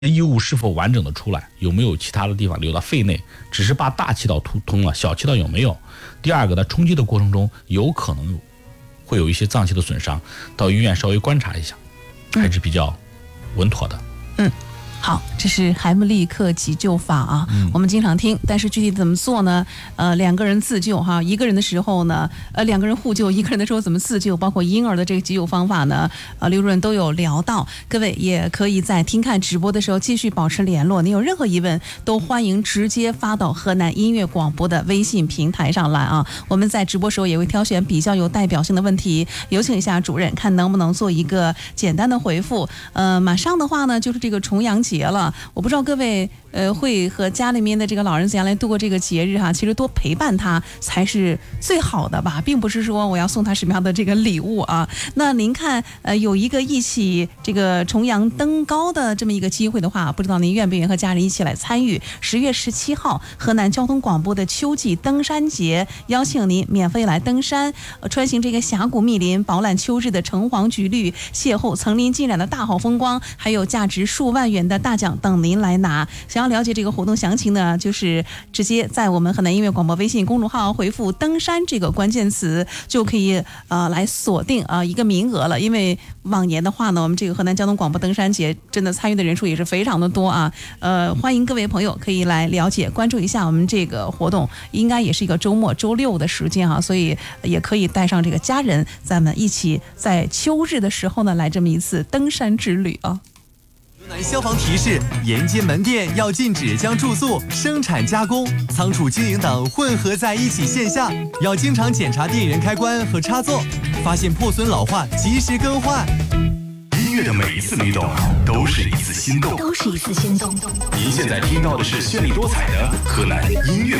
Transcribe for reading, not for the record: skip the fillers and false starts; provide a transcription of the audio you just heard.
异物是否完整的出来，有没有其他的地方流到肺内，只是把大气道通了，小气道有没有？第二个，在冲击的过程中有可能会有一些脏器的损伤，到医院稍微观察一下，还是比较稳妥的。 好，这是海姆立克急救法啊，我们经常听，但是具体怎么做呢？两个人自救哈，一个人的时候呢，两个人互救，一个人的时候怎么自救，包括婴儿的这个急救方法呢？刘主任都有聊到，各位也可以在听看直播的时候继续保持联络，你有任何疑问都欢迎直接发到河南音乐广播的微信平台上来啊，我们在直播时候也会挑选比较有代表性的问题，有请一下主任，看能不能做一个简单的回复。马上的话呢，就是这个重阳节了，我不知道各位会和家里面的这个老人怎样来度过这个节日哈，其实多陪伴他才是最好的吧，并不是说我要送他什么样的这个礼物啊。那您看有一个一起这个重阳登高的这么一个机会的话，不知道您愿不愿意和家人一起来参与10月17号河南交通广播的秋季登山节，邀请您免费来登山，穿行这个峡谷密林，饱览秋日的橙黄橘绿，邂逅层林尽染的大好风光，还有价值数万元的大奖等您来拿。想要了解这个活动详情呢，就是直接在我们河南音乐广播微信公众号回复登山这个关键词，就可以来锁定一个名额了。因为往年的话呢，我们这个河南交通广播登山节真的参与的人数也是非常的多啊。欢迎各位朋友可以来了解关注一下我们这个活动，应该也是一个周末周六的时间啊，所以也可以带上这个家人，咱们一起在秋日的时候呢来这么一次登山之旅啊。 河南消防提示：沿街门店要禁止将住宿、生产加工、仓储经营等混合在一起现象，要经常检查电源开关和插座，发现破损老化及时更换。 音乐的每一次律动都是一次心动， 都是一次心动。 您现在听到的是绚丽多彩的河南音乐